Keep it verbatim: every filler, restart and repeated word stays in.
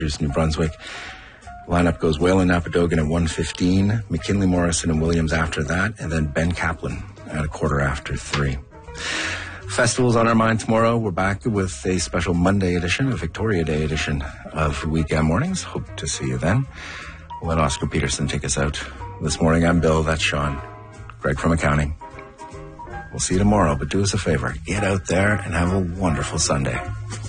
New Brunswick. Lineup goes Whalen Napadogan at one fifteen, McKinley Morrison and Williams after that, and then Ben Kaplan at a quarter after three. Festivals on our mind tomorrow. We're back with a special Monday edition, a Victoria Day edition of Weekend Mornings. Hope to see you then. We'll let Oscar Peterson take us out. This morning, I'm Bill. That's Sean. Greg from accounting. We'll see you tomorrow, but do us a favor. Get out there and have a wonderful Sunday.